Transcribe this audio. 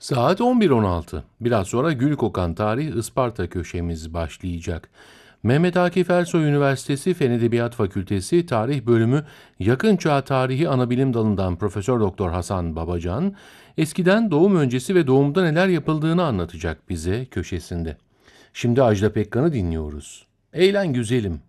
Saat 11.16. Biraz sonra Gül Kokan Tarih Isparta köşemiz başlayacak. Mehmet Akif Ersoy Üniversitesi Fen Edebiyat Fakültesi Tarih Bölümü Yakın Çağ Tarihi Anabilim Dalı'ndan Profesör Doktor Hasan Babacan, eskiden doğum öncesi ve doğumda neler yapıldığını anlatacak bize köşesinde. Şimdi Ajda Pekkan'ı dinliyoruz. Eğlen güzelim.